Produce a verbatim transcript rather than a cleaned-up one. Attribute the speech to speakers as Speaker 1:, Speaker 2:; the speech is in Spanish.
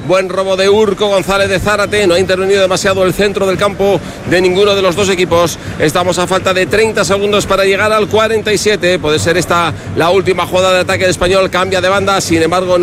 Speaker 1: Buen robo de Urco González de Zárate. No ha intervenido demasiado el centro del campo de ninguno de los dos equipos. Estamos a falta de treinta segundos para llegar al cuarenta y siete. Puede ser esta la última jugada de ataque del Español. Cambia de banda, sin embargo